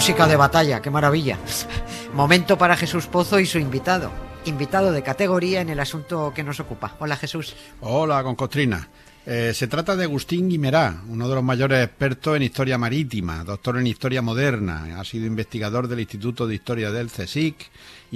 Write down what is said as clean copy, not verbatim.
música de batalla, qué maravilla. Momento para Jesús Pozo y su invitado. Invitado de categoría en el asunto que nos ocupa. Hola, Jesús. Hola, Concostrina. Se trata de Agustín Guimerá, uno de los mayores expertos en historia marítima, doctor en historia moderna, ha sido investigador del Instituto de Historia del CSIC